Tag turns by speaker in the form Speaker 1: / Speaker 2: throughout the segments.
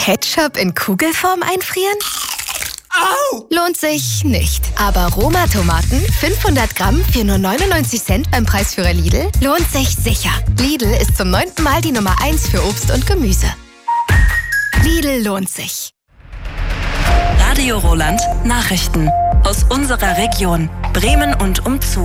Speaker 1: Ketchup in Kugelform einfrieren?
Speaker 2: Au!
Speaker 1: Lohnt sich nicht. Aber Roma-Tomaten, 500 Gramm für nur 99 Cent beim Preisführer Lidl, lohnt sich sicher. Lidl ist zum 9. Mal die Nummer 1 für Obst und Gemüse. Lidl lohnt sich.
Speaker 3: Radio Roland Nachrichten aus unserer Region Bremen und umzu.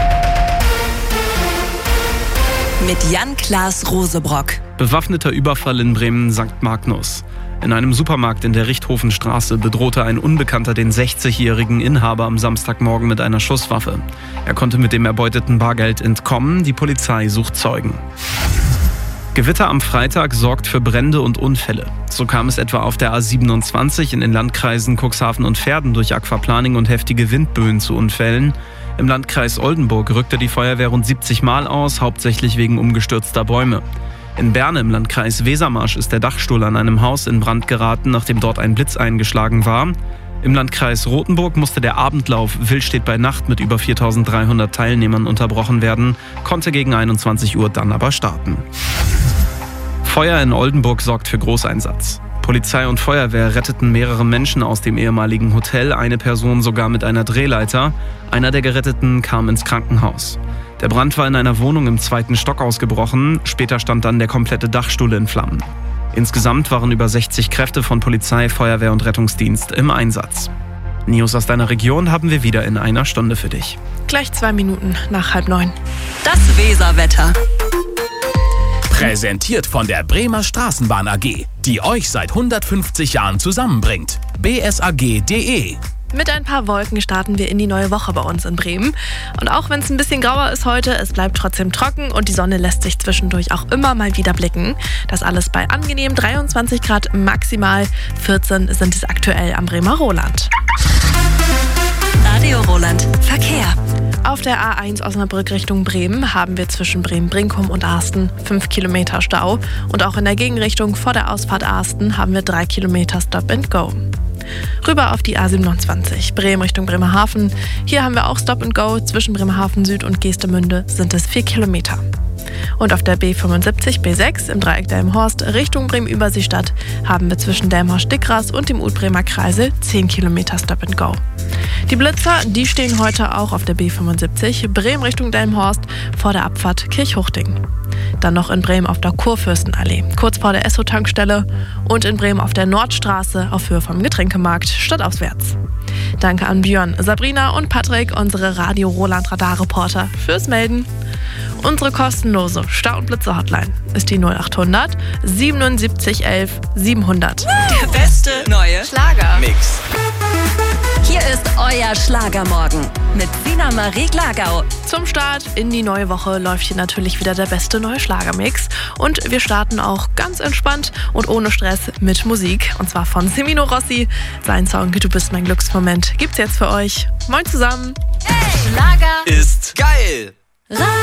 Speaker 3: Mit Jan-Klaas Rosebrock.
Speaker 4: Bewaffneter Überfall in Bremen-St. Magnus. In einem Supermarkt in der Richthofenstraße bedrohte ein Unbekannter den 60-jährigen Inhaber am Samstagmorgen mit einer Schusswaffe. Er konnte mit dem erbeuteten Bargeld entkommen. Die Polizei sucht Zeugen. Gewitter am Freitag sorgt für Brände und Unfälle. So kam es etwa auf der A27 in den Landkreisen Cuxhaven und Verden durch Aquaplaning und heftige Windböen zu Unfällen. Im Landkreis Oldenburg rückte die Feuerwehr rund 70 Mal aus, hauptsächlich wegen umgestürzter Bäume. In Berne im Landkreis Wesermarsch ist der Dachstuhl an einem Haus in Brand geraten, nachdem dort ein Blitz eingeschlagen war. Im Landkreis Rothenburg musste der Abendlauf Wild steht bei Nacht mit über 4.300 Teilnehmern unterbrochen werden, konnte gegen 21 Uhr dann aber starten. Feuer in Oldenburg sorgt für Großeinsatz. Polizei und Feuerwehr retteten mehrere Menschen aus dem ehemaligen Hotel, eine Person sogar mit einer Drehleiter. Einer der Geretteten kam ins Krankenhaus. Der Brand war in einer Wohnung im 2. Stock ausgebrochen. Später stand dann der komplette Dachstuhl in Flammen. Insgesamt waren über 60 Kräfte von Polizei, Feuerwehr und Rettungsdienst im Einsatz. News aus deiner Region haben wir wieder in einer Stunde für dich.
Speaker 5: Gleich 2 Minuten nach 8:30.
Speaker 3: Das Weserwetter.
Speaker 2: Präsentiert von der Bremer Straßenbahn AG, die euch seit 150 Jahren zusammenbringt. bsag.de.
Speaker 5: Mit ein paar Wolken starten wir in die neue Woche bei uns in Bremen. Und auch wenn es ein bisschen grauer ist heute, es bleibt trotzdem trocken und die Sonne lässt sich zwischendurch auch immer mal wieder blicken. Das alles bei angenehm 23 Grad, maximal 14 sind es aktuell am Bremer Roland.
Speaker 3: Radio Roland Verkehr.
Speaker 5: Auf der A1 Osnabrück Richtung Bremen haben wir zwischen Bremen-Brinkum und Arsten 5 Kilometer Stau. Und auch in der Gegenrichtung vor der Ausfahrt Arsten haben wir 3 Kilometer Stop and Go. Rüber auf die A27, Bremen Richtung Bremerhaven. Hier haben wir auch Stop and Go. Zwischen Bremerhaven Süd und Geestemünde sind es 4 Kilometer. Und auf der B75, B6 im Dreieck Delmenhorst Richtung Bremen-Überseestadt haben wir zwischen Delmenhorst-Dickras und dem Utbremer Kreisel 10 Kilometer Stop and Go. Die Blitzer, die stehen heute auch auf der B75, Bremen Richtung Delmenhorst vor der Abfahrt Kirchhuchting. Dann noch in Bremen auf der Kurfürstenallee, kurz vor der Esso-Tankstelle und in Bremen auf der Nordstraße auf Höhe vom Getränkemarkt stadtauswärts. Danke an Björn, Sabrina und Patrick, unsere Radio Roland Radar-Reporter, fürs Melden. Unsere kostenlose Stau- und Blitzer-Hotline ist die 0800 77 11 700.
Speaker 3: Der beste neue
Speaker 1: Schlager-Mix.
Speaker 3: Hier ist euer Schlagermorgen mit Sina Marie Glagau.
Speaker 5: Zum Start in die neue Woche läuft hier natürlich wieder der beste neue Schlagermix. Und wir starten auch ganz entspannt und ohne Stress mit Musik. Und zwar von Semino Rossi. Sein Song Du bist mein Glücksmoment gibt's jetzt für euch. Moin zusammen.
Speaker 3: Hey, Schlager
Speaker 2: Ist geil!